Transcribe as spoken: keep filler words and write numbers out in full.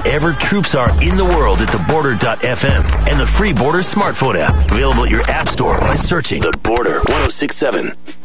wherever troops are in the world at the border dot f m and the free Border smartphone app. Available at your app store by searching The Border ten sixty-seven.